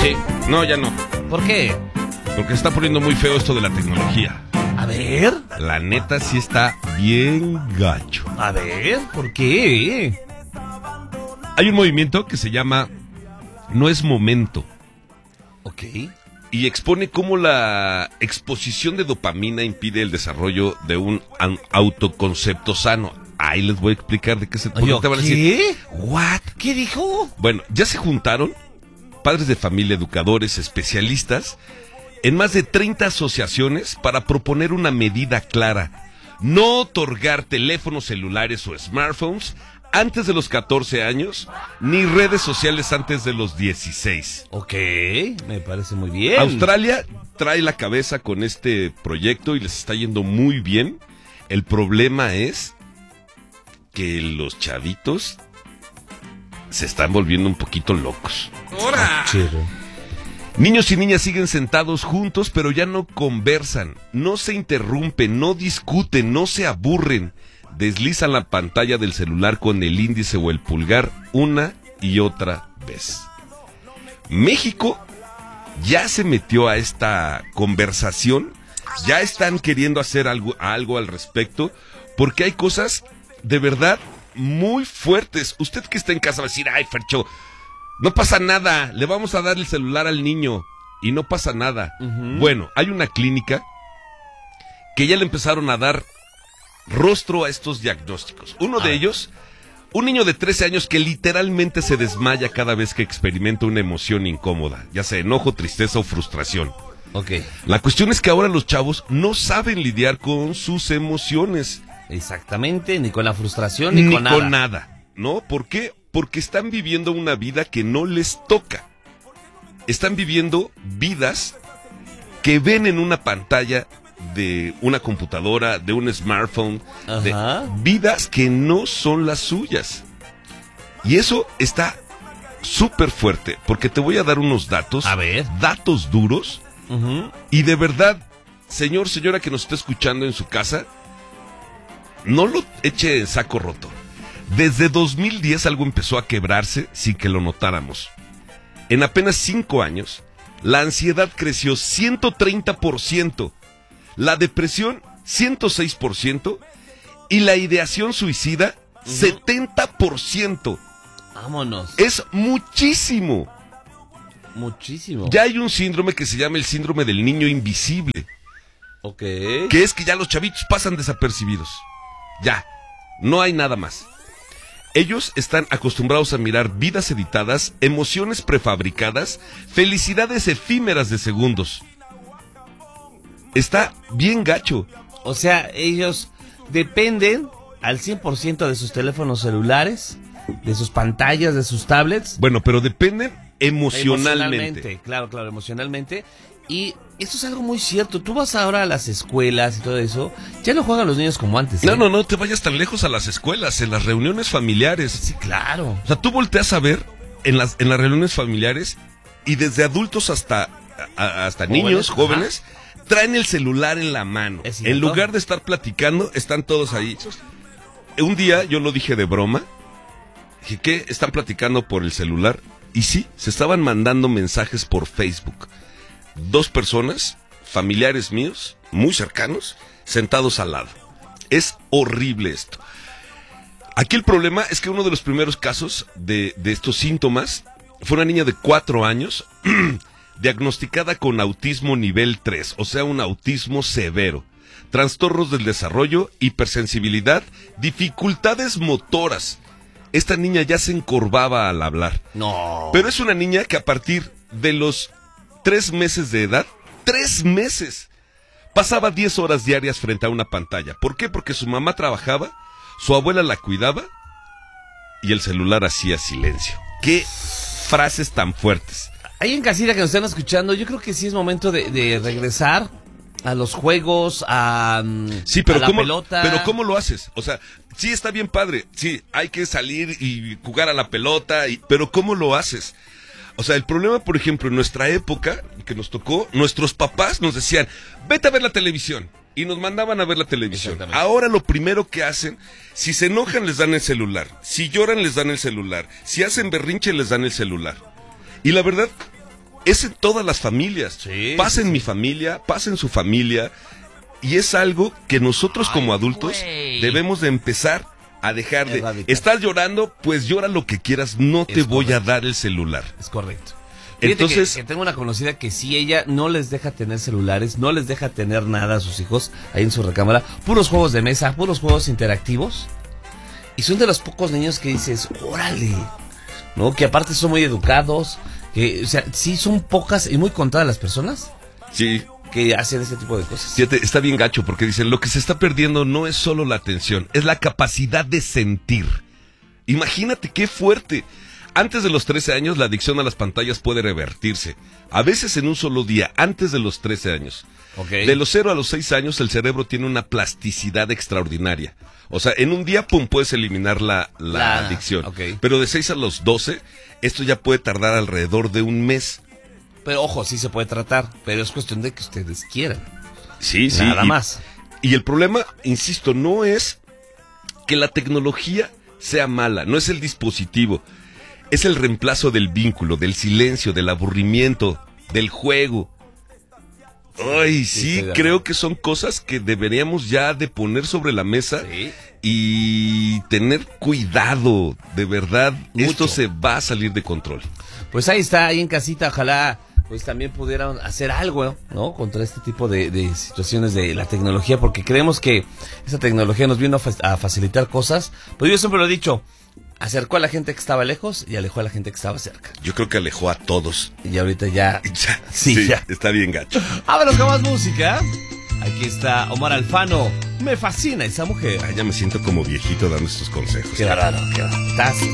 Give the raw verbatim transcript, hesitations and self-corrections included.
Sí. No, ya no. ¿Por qué? Porque se está poniendo muy feo esto de la tecnología. A ver. La neta sí está bien gacho. A ver, ¿por qué? Hay un movimiento que se llama No es Momento. Ok. Y expone cómo la exposición de dopamina impide el desarrollo de un autoconcepto sano. Ahí les voy a explicar de qué se trata. Te van a decir, ¿qué? ¿What? ¿Qué dijo? Bueno, ya se juntaron padres de familia, educadores, especialistas, en más de treinta asociaciones para proponer una medida clara. No otorgar teléfonos celulares o smartphones antes de los catorce años, ni redes sociales antes de los dieciséis. Ok, me parece muy bien. Australia trae la cabeza con este proyecto y les está yendo muy bien. El problema es que los chavitos se están volviendo un poquito locos. ¡Hora! Niños y niñas siguen sentados juntos, pero ya no conversan, no se interrumpen, no discuten, no se aburren. Deslizan la pantalla del celular con el índice o el pulgar una y otra vez. México ya se metió a esta conversación, ya están queriendo hacer algo, algo al respecto, porque hay cosas de verdad muy fuertes. Usted que está en casa va a decir, ay, Fercho, no pasa nada, le vamos a dar el celular al niño y no pasa nada. Uh-huh. Bueno, hay una clínica que ya le empezaron a dar rostro a estos diagnósticos. Uno de ellos, un niño de trece años que literalmente se desmaya cada vez que experimenta una emoción incómoda, ya sea enojo, tristeza o frustración. Okay. La cuestión es que ahora los chavos no saben lidiar con sus emociones. Exactamente, ni con la frustración, ni, ni con nada. con nada, ¿no? ¿Por qué? Porque están viviendo una vida que no les toca. Están viviendo vidas que ven en una pantalla de una computadora, de un smartphone, de vidas que no son las suyas. Y eso está súper fuerte, porque te voy a dar unos datos, a ver, datos duros, uh-huh. Y de verdad, señor, señora que nos está escuchando en su casa, no lo eche en saco roto. Desde dos mil diez algo empezó a quebrarse sin que lo notáramos. En apenas cinco años, la ansiedad creció ciento treinta por ciento. La depresión, ciento seis por ciento, y la ideación suicida, uh-huh. setenta por ciento. Vámonos. Es muchísimo. Muchísimo. Ya hay un síndrome que se llama el síndrome del niño invisible. Ok. Que es que ya los chavitos pasan desapercibidos. Ya, no hay nada más. Ellos están acostumbrados a mirar vidas editadas, emociones prefabricadas, felicidades efímeras de segundos. Está bien gacho. O sea, ellos dependen al cien por ciento de sus teléfonos celulares, de sus pantallas, de sus tablets. Bueno, pero dependen emocionalmente. Emocionalmente, claro, claro, emocionalmente. Y esto es algo muy cierto. Tú vas ahora a las escuelas y todo eso, ya no juegan los niños como antes, ¿eh? No, no, no te vayas tan lejos a las escuelas, en las reuniones familiares. Sí, claro. O sea, tú volteas a ver en las, en las reuniones familiares y desde adultos hasta, a, hasta jóvenes, niños, jóvenes, ajá. traen el celular en la mano. En lugar de estar platicando, están todos ahí. Un día yo lo dije de broma, dije, ¿qué? ¿Están platicando por el celular? Y sí, se estaban mandando mensajes por Facebook. Dos personas, familiares míos, muy cercanos, sentados al lado. Es horrible esto. Aquí el problema es que uno de los primeros casos de, de estos síntomas fue una niña de cuatro años diagnosticada con autismo nivel tres, o sea, un autismo severo, trastornos del desarrollo, hipersensibilidad, dificultades motoras. Esta niña ya se encorvaba al hablar. No. Pero es una niña que a partir de los tres meses de edad, tres meses, pasaba diez horas diarias frente a una pantalla. ¿Por qué? Porque su mamá trabajaba, su abuela la cuidaba y el celular hacía silencio. ¿Qué frases tan fuertes? Ahí en casita que nos están escuchando, yo creo que sí es momento de, de regresar a los juegos, a, sí, pero a la ¿cómo, pelota. Pero ¿cómo lo haces? O sea, sí está bien padre, sí, hay que salir y jugar a la pelota, y, pero ¿cómo lo haces? O sea, el problema, por ejemplo, en nuestra época, que nos tocó, nuestros papás nos decían, vete a ver la televisión, y nos mandaban a ver la televisión. Ahora lo primero que hacen, si se enojan les dan el celular, si lloran les dan el celular, si hacen berrinche les dan el celular. Y la verdad, es en todas las familias. Sí, pasa sí, en sí. mi familia, pasa en su familia. Y es algo que nosotros Ay, como adultos güey. debemos de empezar a dejar de... Erradicar. Estás llorando, pues llora lo que quieras, no te Es voy correcto. a dar el celular. Es correcto. Fíjate Entonces... que, que tengo una conocida que sí, ella no les deja tener celulares, no les deja tener nada a sus hijos ahí en su recámara, puros juegos de mesa, puros juegos interactivos. Y son de los pocos niños que dices, órale, ¿no? Que aparte son muy educados, que, o sea, sí son pocas y muy contadas las personas Sí, que hacen ese tipo de cosas. fíjate, está bien gacho porque dicen, lo que se está perdiendo no es solo la atención, es la capacidad de sentir. Imagínate qué fuerte. Antes de los trece años, la adicción a las pantallas puede revertirse. A veces en un solo día, antes de los trece años. Okay. De los cero a los seis años, el cerebro tiene una plasticidad extraordinaria. O sea, en un día, pum, puedes eliminar la, la La- adicción. ok. Pero de seis a los doce, esto ya puede tardar alrededor de un mes. Pero ojo, sí se puede tratar, pero es cuestión de que ustedes quieran. Sí, sí. Nada y, más. Y el problema, insisto, no es que la tecnología sea mala, no es el dispositivo. Es el reemplazo del vínculo, del silencio, del aburrimiento, del juego. Ay, sí, sí, estoy de creo acuerdo. que son cosas que deberíamos ya de poner sobre la mesa Sí. y tener cuidado, de verdad. Mucho. Esto se va a salir de control. Pues ahí está, ahí en casita, ojalá pues también pudieran hacer algo, ¿no? Contra este tipo de, de situaciones de la tecnología, porque creemos que esa tecnología nos vino a, fa- a facilitar cosas, pero yo siempre lo he dicho, acercó a la gente que estaba lejos y alejó a la gente que estaba cerca. Yo creo que alejó a todos. Y ahorita ya... Ya, Sí, ya. Está bien gacho. Vámonos con más música. Aquí está Omar Alfano. Me fascina esa mujer. Ay, ya me siento como viejito dando estos consejos. Qué raro, qué raro. Estás